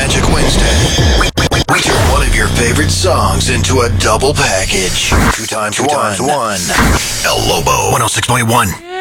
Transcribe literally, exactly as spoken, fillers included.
Magic Wednesday, we, we, we turn one of your favorite songs into a double package. Two times, two times one. El Lobo, one oh six point one.